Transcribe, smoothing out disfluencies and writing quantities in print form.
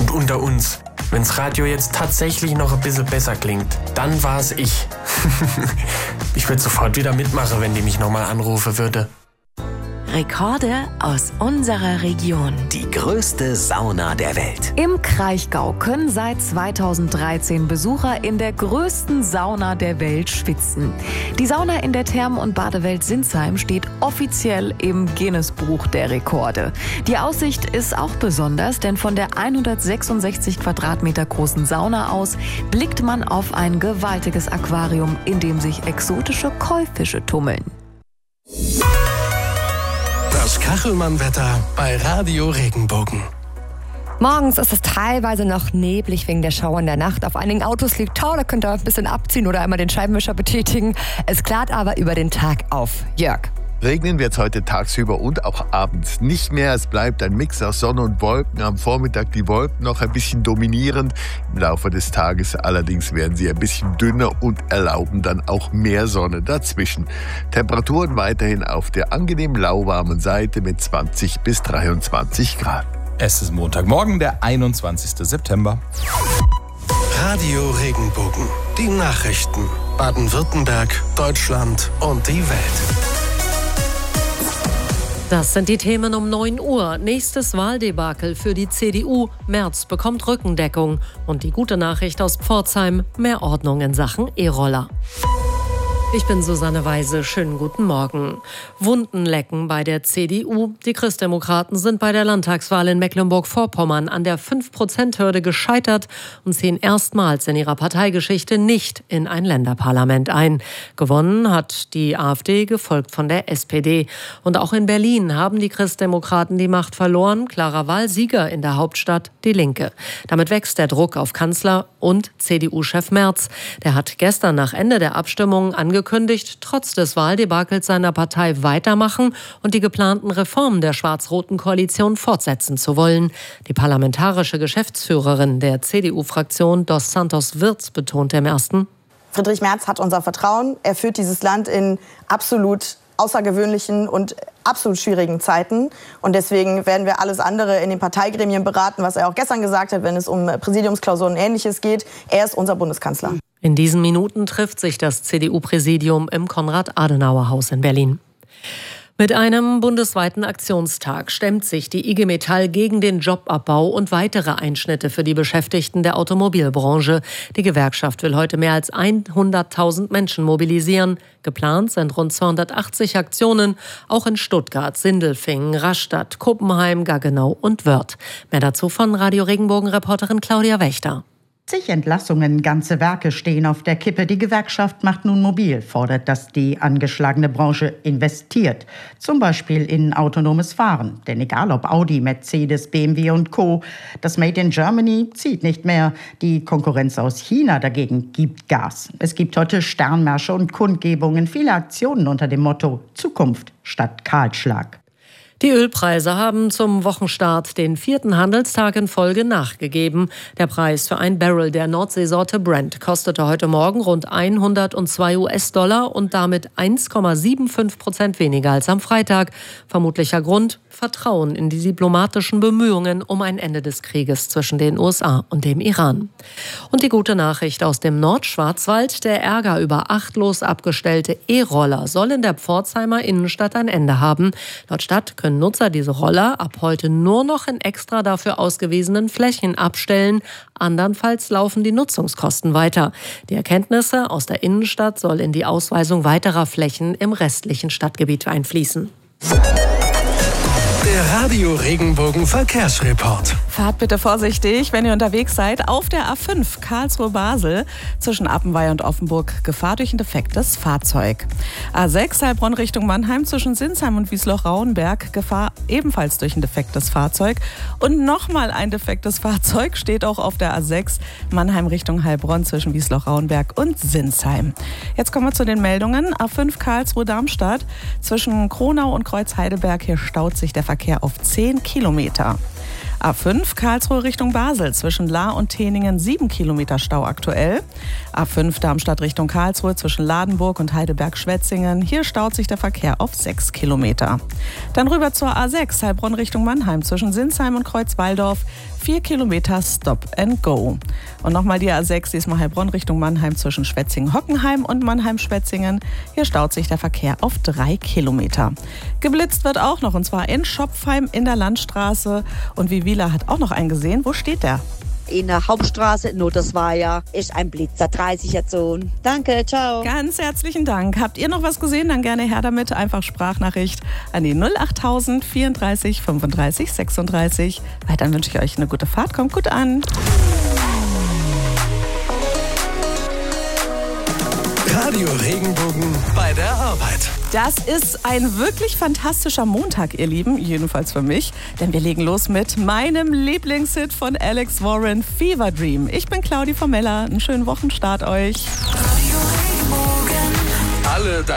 Und unter uns, wenn's Radio jetzt tatsächlich noch ein bisschen besser klingt, dann war's ich. Ich würde sofort wieder mitmachen, wenn die mich nochmal anrufen würde. Rekorde aus unserer Region. Die größte Sauna der Welt. Im Kraichgau können seit 2013 Besucher in der größten Sauna der Welt schwitzen. Die Sauna in der Thermen- und Badewelt Sinsheim steht offiziell im Guinness-Buch der Rekorde. Die Aussicht ist auch besonders, denn von der 166 Quadratmeter großen Sauna aus blickt man auf ein gewaltiges Aquarium, in dem sich exotische Koi-Fische tummeln. Das Kachelmann-Wetter bei Radio Regenbogen. Morgens ist es teilweise noch neblig wegen der Schauer in der Nacht. Auf einigen Autos liegt Tau, da könnt ihr ein bisschen abziehen oder einmal den Scheibenwischer betätigen. Es klart aber über den Tag auf. Jörg. Regnen wird es heute tagsüber und auch abends nicht mehr. Es bleibt ein Mix aus Sonne und Wolken. Am Vormittag die Wolken noch ein bisschen dominierend. Im Laufe des Tages allerdings werden sie ein bisschen dünner und erlauben dann auch mehr Sonne dazwischen. Temperaturen weiterhin auf der angenehm lauwarmen Seite mit 20 bis 23 Grad. Es ist Montagmorgen, der 21. September. Radio Regenbogen. Die Nachrichten. Baden-Württemberg, Deutschland und die Welt. Das sind die Themen um 9 Uhr. Nächstes Wahldebakel für die CDU. Merz bekommt Rückendeckung. Und die gute Nachricht aus Pforzheim: mehr Ordnung in Sachen E-Roller. Ich bin Susanne Weise. Schönen guten Morgen. Wunden lecken bei der CDU. Die Christdemokraten sind bei der Landtagswahl in Mecklenburg-Vorpommern an der 5%-Hürde gescheitert und ziehen erstmals in ihrer Parteigeschichte nicht in ein Länderparlament ein. Gewonnen hat die AfD, gefolgt von der SPD. Und auch in Berlin haben die Christdemokraten die Macht verloren. Klarer Wahlsieger in der Hauptstadt, die Linke. Damit wächst der Druck auf Kanzler und CDU-Chef Merz. Der hat gestern nach Ende der Abstimmung angekündigt, trotz des Wahldebakels seiner Partei weitermachen und die geplanten Reformen der schwarz-roten Koalition fortsetzen zu wollen. Die parlamentarische Geschäftsführerin der CDU-Fraktion, Dos Santos Wirz, betonte im ersten: Friedrich Merz hat unser Vertrauen. Er führt dieses Land in absolut außergewöhnlichen und absolut schwierigen Zeiten. Und deswegen werden wir alles andere in den Parteigremien beraten, was er auch gestern gesagt hat, wenn es um Präsidiumsklausuren und Ähnliches geht. Er ist unser Bundeskanzler. In diesen Minuten trifft sich das CDU-Präsidium im Konrad-Adenauer-Haus in Berlin. Mit einem bundesweiten Aktionstag stemmt sich die IG Metall gegen den Jobabbau und weitere Einschnitte für die Beschäftigten der Automobilbranche. Die Gewerkschaft will heute mehr als 100.000 Menschen mobilisieren. Geplant sind rund 280 Aktionen, auch in Stuttgart, Sindelfingen, Rastatt, Kuppenheim, Gaggenau und Wörth. Mehr dazu von Radio Regenbogen-Reporterin Claudia Wächter. Zig Entlassungen, ganze Werke stehen auf der Kippe. Die Gewerkschaft macht nun mobil, fordert, dass die angeschlagene Branche investiert. Zum Beispiel in autonomes Fahren. Denn egal ob Audi, Mercedes, BMW und Co., das Made in Germany zieht nicht mehr. Die Konkurrenz aus China dagegen gibt Gas. Es gibt heute Sternmärsche und Kundgebungen, viele Aktionen unter dem Motto Zukunft statt Kahlschlag. Die Ölpreise haben zum Wochenstart den 4. Handelstag in Folge nachgegeben. Der Preis für ein Barrel der Nordseesorte Brent kostete heute Morgen rund 102 US-Dollar und damit 1,75% weniger als am Freitag. Vermutlicher Grund: Vertrauen in die diplomatischen Bemühungen um ein Ende des Krieges zwischen den USA und dem Iran. Und die gute Nachricht aus dem Nordschwarzwald: Der Ärger über achtlos abgestellte E-Roller soll in der Pforzheimer Innenstadt ein Ende haben. Laut Stadt können Nutzer diese Roller ab heute nur noch in extra dafür ausgewiesenen Flächen abstellen. Andernfalls laufen die Nutzungskosten weiter. Die Erkenntnisse aus der Innenstadt soll in die Ausweisung weiterer Flächen im restlichen Stadtgebiet einfließen. Der Radio Regenbogen Verkehrsreport. Fahrt bitte vorsichtig, wenn ihr unterwegs seid. Auf der A5 Karlsruhe-Basel zwischen Appenweier und Offenburg Gefahr durch ein defektes Fahrzeug. A6 Heilbronn Richtung Mannheim zwischen Sinsheim und Wiesloch-Rauenberg Gefahr ebenfalls durch ein defektes Fahrzeug. Und nochmal ein defektes Fahrzeug steht auch auf der A6 Mannheim Richtung Heilbronn zwischen Wiesloch-Rauenberg und Sinsheim. Jetzt kommen wir zu den Meldungen. A5 Karlsruhe-Darmstadt zwischen Kronau und Kreuz-Heidelberg. Hier staut sich der Verkehr auf 10 Kilometer. A5 Karlsruhe Richtung Basel zwischen Lahr und Teningen 7 Kilometer Stau aktuell. A5 Darmstadt Richtung Karlsruhe zwischen Ladenburg und Heidelberg-Schwetzingen. Hier staut sich der Verkehr auf 6 Kilometer. Dann rüber zur A6 Heilbronn Richtung Mannheim zwischen Sinsheim und Kreuzwaldorf 4 Kilometer Stop and Go. Und nochmal die A6, diesmal Heilbronn Richtung Mannheim zwischen Schwetzingen-Hockenheim und Mannheim-Schwetzingen. Hier staut sich der Verkehr auf 3 Kilometer. Geblitzt wird auch noch, und zwar in Schopfheim in der Landstraße. Und Vivila hat auch noch einen gesehen. Wo steht der? In der Hauptstraße in Notersweier ist ein Blitzer, 30er Zone. Danke, ciao. Ganz herzlichen Dank. Habt ihr noch was gesehen? Dann gerne her damit. Einfach Sprachnachricht an die 08000 34 35 36. Weiter wünsche ich euch eine gute Fahrt. Kommt gut an. Radio Regenbogen bei der Arbeit. Das ist ein wirklich fantastischer Montag, ihr Lieben, jedenfalls für mich, denn wir legen los mit meinem Lieblingshit von Alex Warren, Fever Dream. Ich bin Claudi Formella, einen schönen Wochenstart euch. Alle